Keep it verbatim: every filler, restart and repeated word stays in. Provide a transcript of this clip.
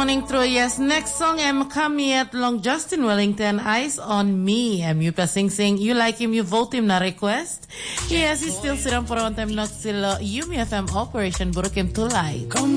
running through. Yes, next song I'm coming at long Justin Wellington, Eyes on Me. I'm you sing sing. You like him, you vote him na request. Yes, he's still sirang por one time not sila Yumi F M Operation Buruk him to like.